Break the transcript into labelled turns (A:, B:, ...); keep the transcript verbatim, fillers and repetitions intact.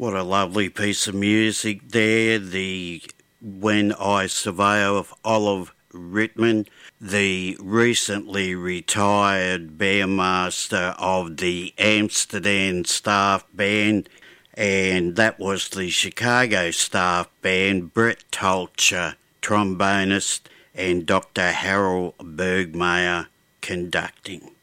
A: What a lovely piece of music there. The When I Survive of Olive Rittman, the recently retired bandmaster of the Amsterdam staff band, and that was the Chicago staff band, Brett Tolcher, trombonist, and Doctor Harold Bergmayer conducting.